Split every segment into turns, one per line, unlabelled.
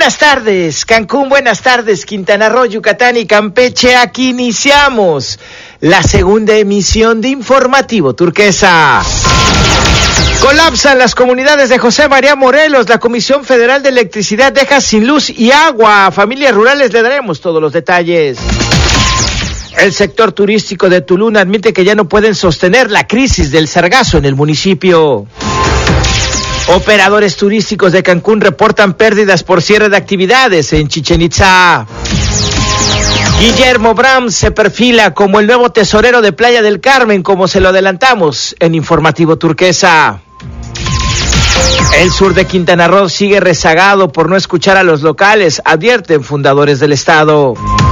Buenas tardes, Cancún, buenas tardes, Quintana Roo, Yucatán y Campeche. Aquí iniciamos la segunda emisión de Informativo Turquesa. Colapsan las comunidades de José María Morelos. La Comisión Federal de Electricidad deja sin luz y agua a familias rurales. Le daremos todos los detalles. El sector turístico de Tulum admite que ya no pueden sostener la crisis del sargazo en el municipio. Operadores turísticos de Cancún reportan pérdidas por cierre de actividades en Chichén Itzá. Guillermo Brahms se perfila como el nuevo tesorero de Playa del Carmen, como se lo adelantamos en Informativo Turquesa. El sur de Quintana Roo sigue rezagado por no escuchar a los locales, advierten fundadores del estado.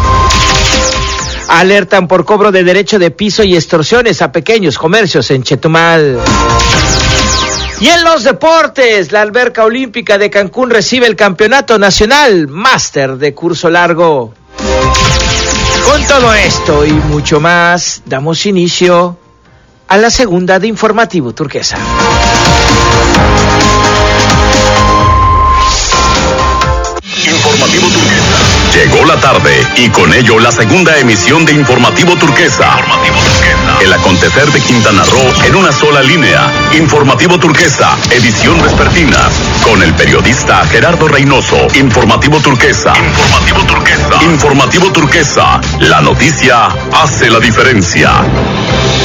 Alertan por cobro de derecho de piso y extorsiones a pequeños comercios en Chetumal. Y en los deportes, la alberca olímpica de Cancún recibe el campeonato nacional máster de curso largo. Con todo esto y mucho más, damos inicio a la segunda de Informativo Turquesa.
Informativo Turquesa. Llegó la tarde y con ello la segunda emisión de Informativo Turquesa. El acontecer de Quintana Roo en una sola línea. Informativo Turquesa, edición vespertina. Con el periodista Gerardo Reynoso. Informativo Turquesa. Informativo Turquesa. La noticia hace la diferencia.